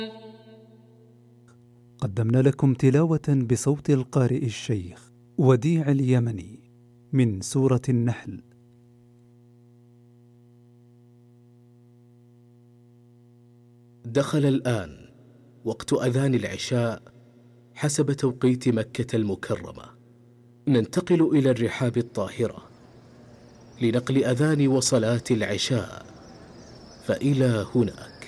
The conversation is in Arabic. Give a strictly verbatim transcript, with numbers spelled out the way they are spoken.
قدمنا لكم تلاوة بصوت القارئ الشيخ وديع اليمني من سورة النحل. دخل الآن وقت أذان العشاء حسب توقيت مكة المكرمة. ننتقل إلى الرحاب الطاهرة لنقل أذان وصلاة العشاء، فإلى هناك.